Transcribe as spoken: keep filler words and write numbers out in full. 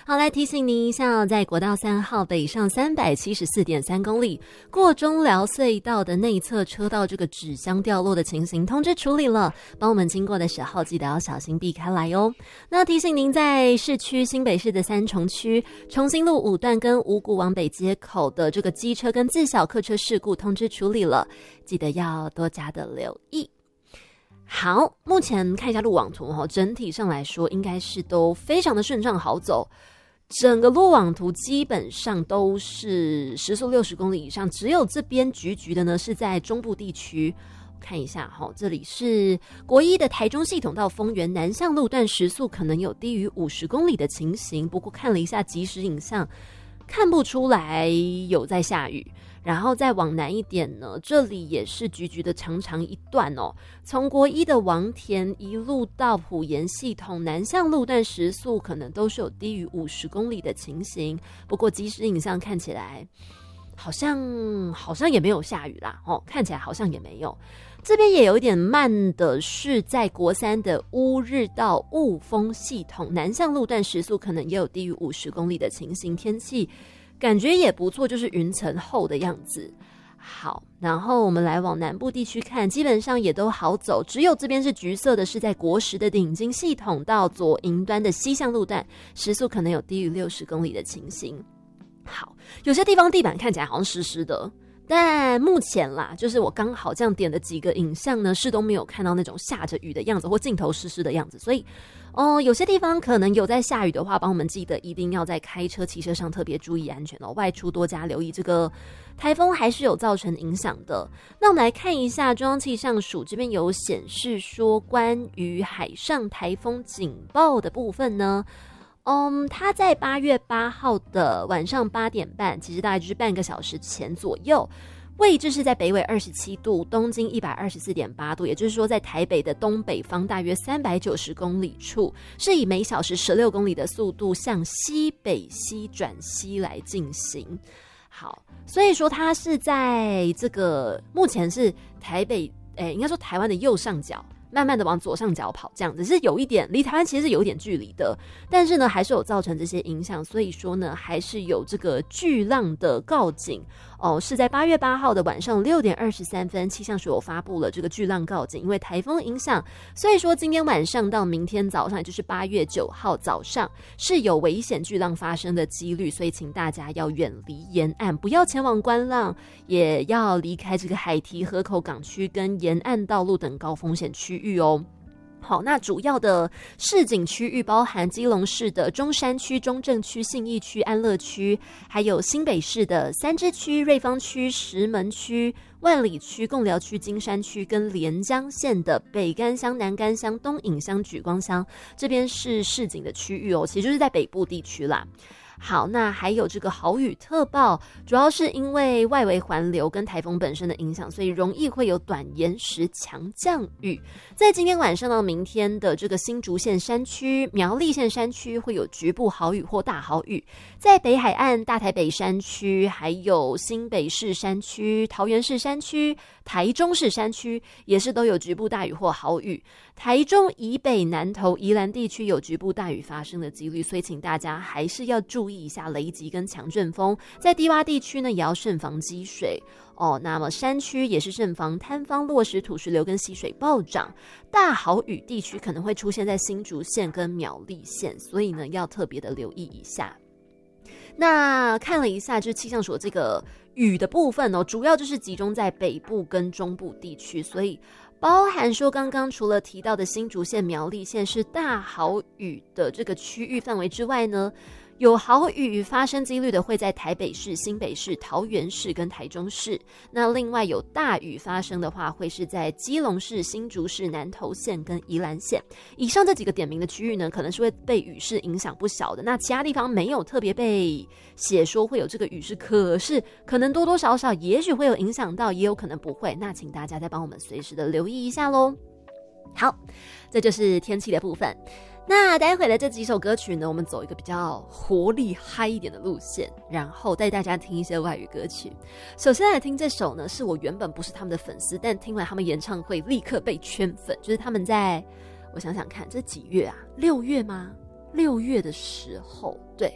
好，来提醒您一下，在国道三号北上三百七十四点三公里过中寮隧道的内侧车道这个纸箱掉落的情形通知处理了，帮我们经过的时候记得要小心避开来哦。那提醒您，在市区新北市的三重区重新路五段跟五股往北街口的这个机车跟自小客车事故通知处理了，记得要多加的留意。好，目前看一下路网图，整体上来说应该是都非常的顺畅好走，整个路网图基本上都是时速六十公里以上，只有这边橘橘的呢是在中部地区。看一下，这里是国一的台中系统到丰原南向路段时速可能有低于五十公里的情形，不过看了一下即时影像，看不出来有在下雨。然后再往南一点呢，这里也是橘橘的长长一段哦，从国一的王田一路到埔盐系统南向路段时速可能都是有低于五十公里的情形，不过即时影像看起来好像好像也没有下雨啦哦，看起来好像也没有。这边也有一点慢的是在国三的乌日到雾峰系统南向路段时速可能也有低于五十公里的情形，天气感觉也不错，就是云层厚的样子。好，然后我们来往南部地区看，基本上也都好走，只有这边是橘色的，是在国十的顶金系统到左营端的西向路段，时速可能有低于六十公里的情形。好，有些地方地板看起来好像湿湿的，但目前啦，就是我刚好这样点的几个影像呢，是都没有看到那种下着雨的样子或镜头湿湿的样子，所以哦，有些地方可能有在下雨的话，帮我们记得一定要在开车骑车上特别注意安全哦，外出多加留意，这个台风还是有造成影响的。那我们来看一下中央气象署这边有显示说，关于海上台风警报的部分呢，嗯，它在八月八号的晚上八点半，其实大概就是半个小时前左右。位置是在北纬二十七度，东经一百二十四点八度，也就是说在台北的东北方大约三百九十公里处，是以每小时十六公里的速度向西北西转西来进行。好，所以说它是在这个目前是台北，诶，应该说台湾的右上角，慢慢的往左上角跑，这样子是有一点离台湾其实是有一点距离的，但是呢还是有造成这些影响，所以说呢还是有这个巨浪的告警哦，是在八月八号的晚上六点二十三分，气象署有发布了这个巨浪告警，因为台风影响，所以说今天晚上到明天早上，也就是八月九号早上是有危险巨浪发生的几率，所以请大家要远离沿岸，不要前往观浪，也要离开这个海堤、河口港区跟沿岸道路等高风险区域哦。好，那主要的市景区域包含基隆市的中山区、中正区、信义区、安乐区，还有新北市的三芝区、瑞芳区、石门区、万里区、贡寮区、金山区跟连江县的北干乡、南干乡、东引乡、莒光乡，这边是市景的区域哦，其实就是在北部地区啦。好，那还有这个豪雨特报，主要是因为外围环流跟台风本身的影响，所以容易会有短延时强降雨。在今天晚上到明天的这个新竹县山区、苗栗县山区会有局部豪雨或大豪雨，在北海岸、大台北山区，还有新北市山区、桃园市山区、台中市山区也是都有局部大雨或豪雨。台中以北、南投、宜兰地区有局部大雨发生的几率，所以请大家还是要注意一下雷击跟强阵风。在低洼地区呢，也要慎防积水哦。那么山区也是慎防坍方、落石、土石流跟溪水暴涨。大豪雨地区可能会出现在新竹县跟苗栗县，所以呢要特别的留意一下。那看了一下，就是气象署这个雨的部分哦，主要就是集中在北部跟中部地区，所以包含说刚刚除了提到的新竹县、苗栗县是大豪雨的这个区域范围之外呢，有豪雨发生几率的会在台北市、新北市、桃园市跟台中市。那另外有大雨发生的话，会是在基隆市、新竹市、南投县跟宜兰县。以上这几个点名的区域呢，可能是会被雨势影响不小的。那其他地方没有特别被写说会有这个雨势，可是可能多多少少也许会有影响到，也有可能不会。那请大家再帮我们随时的留意一下咯。好，这就是天气的部分。那待会的这几首歌曲呢，我们走一个比较活力嗨一点的路线，然后带大家听一些外语歌曲。首先来听这首呢，是我原本不是他们的粉丝，但听完他们演唱会立刻被圈粉。就是他们在，我想想看，这几月啊？六月吗？六月的时候，对，